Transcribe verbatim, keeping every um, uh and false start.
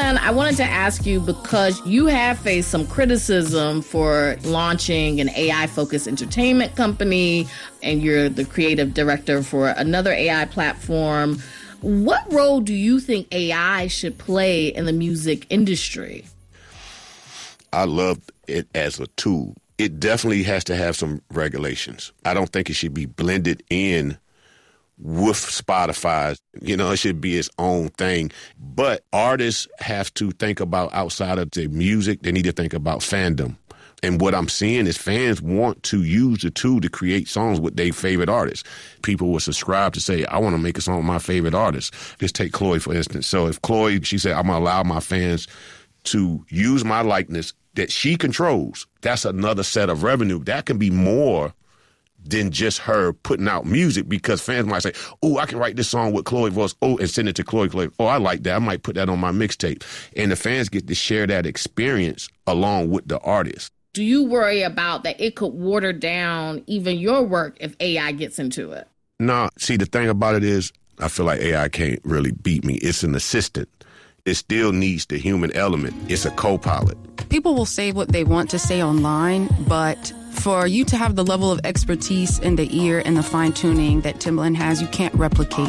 Timbaland, I wanted to ask you, because you have faced some criticism for launching an A I-focused entertainment company, and you're the creative director for another A I platform. What role do you think A I should play in the music industry? I love it as a tool. It definitely has to have some regulations. I don't think it should be blended in with Spotify. You know, it should be its own thing. But artists have to think about, outside of the music, they need to think about fandom. And what I'm seeing is fans want to use the tool to create songs with their favorite artists. People will subscribe to say, I want to make a song with my favorite artist. Just take Chloe, for instance. So if Chloe, she said, I'm going to allow my fans to use my likeness that she controls, that's another set of revenue. That can be more than just her putting out music, because fans might say, oh, I can write this song with Chloe voice, oh, and send it to Chloe. Chloe, oh, I like that. I might put that on my mixtape. And the fans get to share that experience along with the artist. Do you worry about that it could water down even your work if A I gets into it? No, see, the thing about it is, I feel like A I can't really beat me. It's an assistant. It still needs the human element. It's a co-pilot. People will say what they want to say online, but for you to have the level of expertise in the ear and the fine-tuning that Timbaland has, you can't replicate